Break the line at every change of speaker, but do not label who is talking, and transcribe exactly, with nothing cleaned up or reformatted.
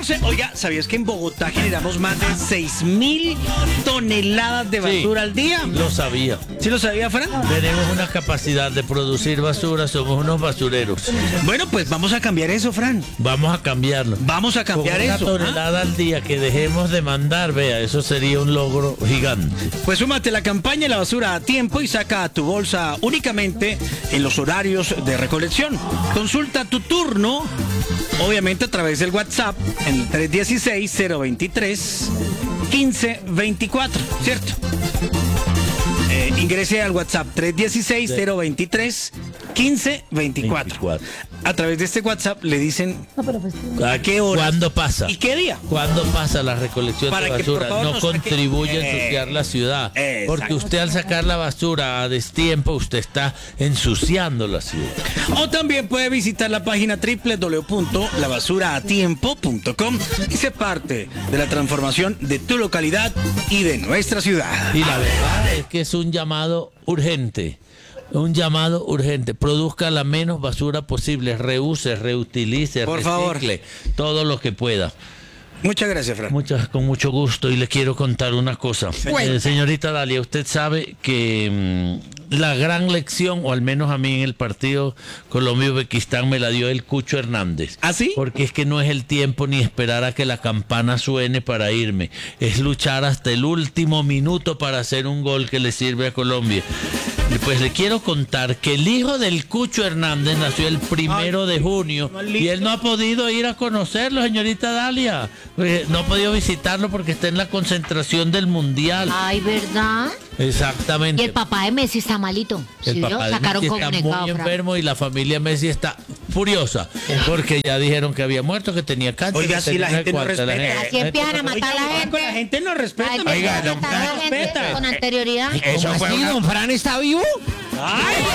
catorce. Oiga, ¿sabías que en Bogotá generamos más de seis mil toneladas de basura
Sí,
al día?
Lo sabía.
¿Sí lo sabía, Fran?
Tenemos una capacidad de producir basura, somos unos basureros.
Bueno, pues vamos a cambiar eso, Fran.
Vamos a cambiarlo.
Vamos a cambiar
Con una
eso. ¿ah?
tonelada al día que dejemos de mandar, vea, eso sería un logro gigante.
Pues súmate a la campaña La Basura a Tiempo y saca tu bolsa únicamente en los horarios de recolección. Consulta tu turno, obviamente a través del WhatsApp, en el tres uno seis, cero dos tres, uno cinco dos cuatro, ¿cierto? Eh, ingrese al WhatsApp tres uno seis, cero dos tres, uno cinco dos cuatro. A través de este WhatsApp le dicen a qué hora
¿Cuándo pasa?
y qué día.
¿Cuándo pasa la recolección
Para
de
que, por
basura?
favor,
No
nos saque-
contribuye a
Eh,
ensuciar la ciudad.
exacto.
Porque usted al sacar la basura a destiempo, usted está ensuciando la ciudad.
O también puede visitar la página doble u doble u doble u punto la basura a tiempo punto com y ser parte de la transformación de tu localidad y de nuestra ciudad.
Y la verdad es que es un llamado urgente. Un llamado urgente. Produzca la menos basura posible. Reuse, reutilice,
Por
recicle. Todo lo que pueda.
Muchas gracias, Fran.
Muchas, con mucho gusto. Y le quiero contar una cosa. Eh, señorita Dalia, usted sabe que mm, la gran lección, o al menos a mí en el partido Colombia-Uzbekistán, me la dio el Cucho Hernández.
¿Ah, sí?
Porque es que no es el tiempo ni esperar a que la campana suene para irme. Es luchar hasta el último minuto para hacer un gol que le sirve a Colombia. Y pues le quiero contar que el hijo del Cucho Hernández nació el primero de junio y él no ha podido ir a conocerlo, señorita Dalia. Eh, No ha podido visitarlo porque está en la concentración del Mundial.
Ay, ¿verdad?
Exactamente.
Y el papá de Messi está malito.
El
¿Sí,
papá
no?
de
Sacaron
Messi está
comunicado,
muy
Fran.
enfermo y la familia Messi está furiosa porque ya dijeron que había muerto, que tenía cáncer.
Oiga,
que
si
tenía
la gente no
cuánta, la
respeta.
gente-
Así empiezan a matar a la
Oiga,
gente.
la gente no respeta.
Ay,
Oiga,
que
no,
matar a la gente
respeta.
con anterioridad.
¿Eso fue una...
¿Don Fran está vivo?
Ay,